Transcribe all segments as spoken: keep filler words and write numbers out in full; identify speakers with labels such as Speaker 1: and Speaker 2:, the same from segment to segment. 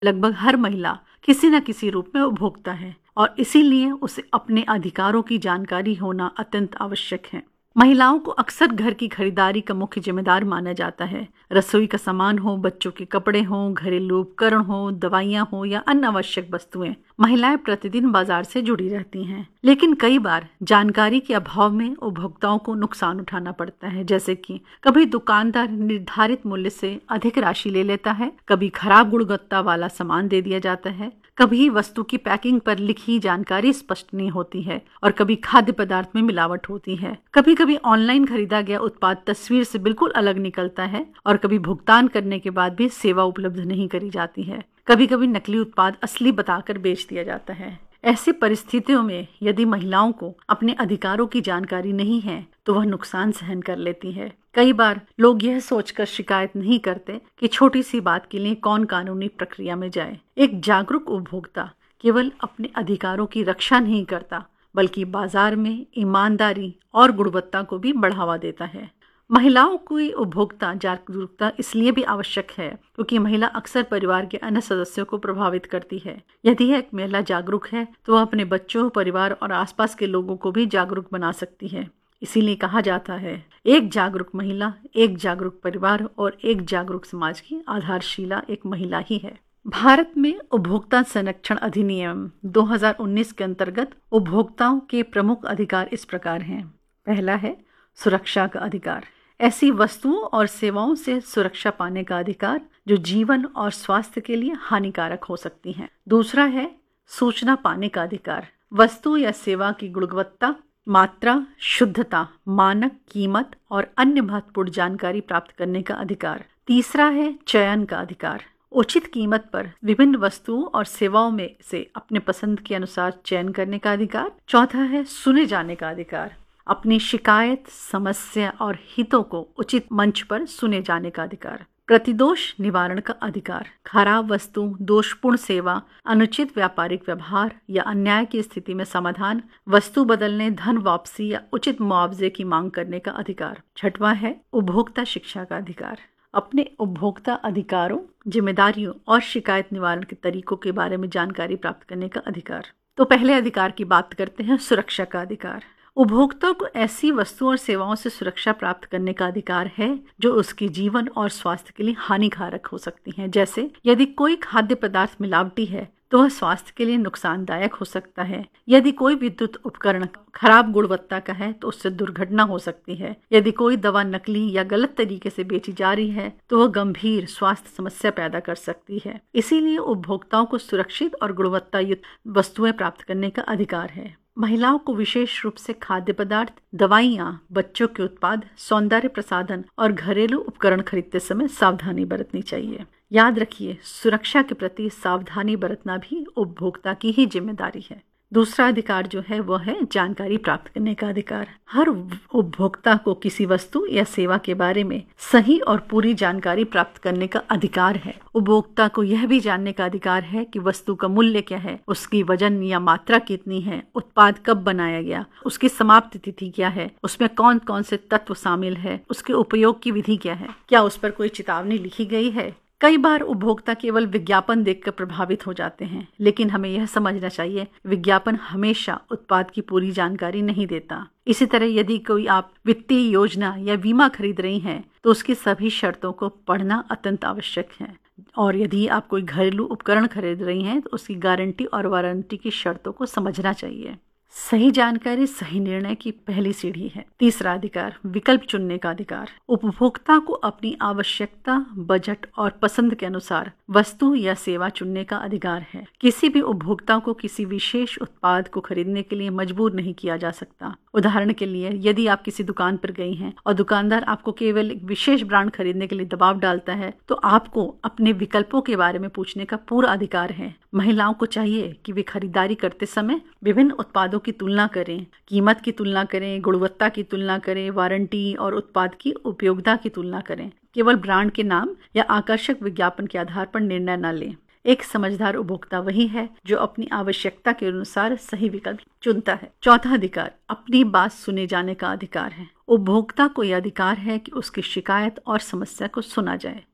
Speaker 1: लगभग हर महिला किसी न किसी रूप में उपभोक्ता है और इसीलिए उसे अपने अधिकारों की जानकारी होना अत्यंत आवश्यक है। महिलाओं को अक्सर घर की खरीदारी का मुख्य जिम्मेदार माना जाता है। रसोई का सामान हो, बच्चों के कपड़े हों, घरेलू उपकरण हो, दवाइयाँ हो या अन्य आवश्यक वस्तुएं, महिलाएं प्रतिदिन बाजार से जुड़ी रहती हैं। लेकिन कई बार जानकारी के अभाव में उपभोक्ताओं को नुकसान उठाना पड़ता है, जैसे कि कभी दुकानदार निर्धारित मूल्य से अधिक राशि ले लेता है, कभी खराब गुणवत्ता वाला सामान दे दिया जाता है, कभी वस्तु की पैकिंग पर लिखी जानकारी स्पष्ट नहीं होती है और कभी खाद्य पदार्थ में मिलावट होती है। कभी कभी ऑनलाइन खरीदा गया उत्पाद तस्वीर से बिल्कुल अलग निकलता है और कभी भुगतान करने के बाद भी सेवा उपलब्ध नहीं करी जाती है। कभी कभी नकली उत्पाद असली बताकर बेच दिया जाता है। ऐसी परिस्थितियों में यदि महिलाओं को अपने अधिकारों की जानकारी नहीं है तो वह नुकसान सहन कर लेती है। कई बार लोग यह सोचकर शिकायत नहीं करते कि छोटी सी बात के लिए कौन कानूनी प्रक्रिया में जाए। एक जागरूक उपभोक्ता केवल अपने अधिकारों की रक्षा नहीं करता बल्कि बाजार में ईमानदारी और गुणवत्ता को भी बढ़ावा देता है। महिलाओं की उपभोक्ता जागरूकता इसलिए भी आवश्यक है क्योंकि महिला अक्सर परिवार के अन्य सदस्यों को प्रभावित करती है। यदि एक महिला जागरूक है तो वह अपने बच्चों, परिवार और आसपास के लोगों को भी जागरूक बना सकती है। इसीलिए कहा जाता है, एक जागरूक महिला, एक जागरूक परिवार और एक जागरूक समाज की आधारशिला एक महिला ही है। भारत में उपभोक्ता संरक्षण अधिनियम दो हज़ार उन्नीस के अंतर्गत उपभोक्ताओं के प्रमुख अधिकार इस प्रकार हैं। पहला है सुरक्षा का अधिकार, ऐसी वस्तुओं और सेवाओं से सुरक्षा पाने का अधिकार जो जीवन और स्वास्थ्य के लिए हानिकारक हो सकती हैं। दूसरा है सूचना पाने का अधिकार, वस्तु या सेवा की गुणवत्ता, मात्रा, शुद्धता, मानक, कीमत और अन्य महत्वपूर्ण जानकारी प्राप्त करने का अधिकार। तीसरा है चयन का अधिकार, उचित कीमत पर विभिन्न वस्तुओं और सेवाओं में से अपने पसंद के अनुसार चयन करने का अधिकार। चौथा है सुने जाने का अधिकार, अपनी शिकायत, समस्या और हितों को उचित मंच पर सुने जाने का अधिकार। प्रतिदोष निवारण का अधिकार, खराब वस्तु, दोषपूर्ण सेवा, अनुचित व्यापारिक व्यवहार या अन्याय की स्थिति में समाधान, वस्तु बदलने, धन वापसी या उचित मुआवजे की मांग करने का अधिकार। छठवां है उपभोक्ता शिक्षा का अधिकार, अपने उपभोक्ता अधिकारों, जिम्मेदारियों और शिकायत निवारण के तरीकों के बारे में जानकारी प्राप्त करने का अधिकार। तो पहले अधिकार की बात करते हैं, सुरक्षा का अधिकार। उपभोक्ता को ऐसी वस्तुओं और सेवाओं से सुरक्षा प्राप्त करने का अधिकार है जो उसके जीवन और स्वास्थ्य के लिए हानिकारक हो सकती हैं। जैसे यदि कोई खाद्य पदार्थ मिलावटी है तो वह स्वास्थ्य के लिए नुकसानदायक हो सकता है। यदि कोई विद्युत उपकरण खराब गुणवत्ता का है तो उससे दुर्घटना हो सकती है। यदि कोई दवा नकली या गलत तरीके से बेची जा रही है तो वह गंभीर स्वास्थ्य समस्या पैदा कर सकती है। इसीलिए उपभोक्ताओं को सुरक्षित और गुणवत्ता युक्त वस्तुएं प्राप्त करने का अधिकार है। महिलाओं को विशेष रूप से खाद्य पदार्थ, दवाइयाँ, बच्चों के उत्पाद, सौंदर्य प्रसाधन और घरेलू उपकरण खरीदते समय सावधानी बरतनी चाहिए। याद रखिए, सुरक्षा के प्रति सावधानी बरतना भी उपभोक्ता की ही जिम्मेदारी है। दूसरा अधिकार जो है वह है जानकारी प्राप्त करने का अधिकार। हर उपभोक्ता को किसी वस्तु या सेवा के बारे में सही और पूरी जानकारी प्राप्त करने का अधिकार है। उपभोक्ता को यह भी जानने का अधिकार है कि वस्तु का मूल्य क्या है, उसकी वजन या मात्रा कितनी है, उत्पाद कब बनाया गया, उसकी समाप्ति तिथि क्या है, उसमें कौन कौन से तत्व शामिल है, उसके उपयोग की विधि क्या है, क्या उस पर कोई चेतावनी लिखी गई है। कई बार उपभोक्ता केवल विज्ञापन देखकर प्रभावित हो जाते हैं, लेकिन हमें यह समझना चाहिए विज्ञापन हमेशा उत्पाद की पूरी जानकारी नहीं देता। इसी तरह यदि कोई आप वित्तीय योजना या बीमा खरीद रही हैं तो उसकी सभी शर्तों को पढ़ना अत्यंत आवश्यक है। और यदि आप कोई घरेलू उपकरण खरीद रही हैं तो उसकी गारंटी और वारंटी की शर्तों को समझना चाहिए। सही जानकारी सही निर्णय की पहली सीढ़ी है। तीसरा अधिकार, विकल्प चुनने का अधिकार। उपभोक्ता को अपनी आवश्यकता, बजट और पसंद के अनुसार वस्तु या सेवा चुनने का अधिकार है। किसी भी उपभोक्ता को किसी विशेष उत्पाद को खरीदने के लिए मजबूर नहीं किया जा सकता। उदाहरण के लिए, यदि आप किसी दुकान पर गई हैं और दुकानदार आपको केवल एक विशेष ब्रांड खरीदने के लिए दबाव डालता है तो आपको अपने विकल्पों के बारे में पूछने का पूरा अधिकार है। महिलाओं को चाहिए कि वे खरीदारी करते समय विभिन्न उत्पादों की तुलना करें, कीमत की तुलना करें, गुणवत्ता की तुलना करें, वारंटी और उत्पाद की उपयोगिता की तुलना करें। केवल ब्रांड के नाम या आकर्षक विज्ञापन के आधार पर निर्णय न लें। एक समझदार उपभोक्ता वही है जो अपनी आवश्यकता के अनुसार सही विकल्प चुनता है। चौथा अधिकार, अपनी बात सुने जाने का अधिकार है। उपभोक्ता को यह अधिकार है कि उसकी शिकायत और समस्या को सुना जाए।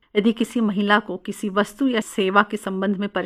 Speaker 1: यदि किसी महिला को किसी वस्तु या सेवा के संबंध में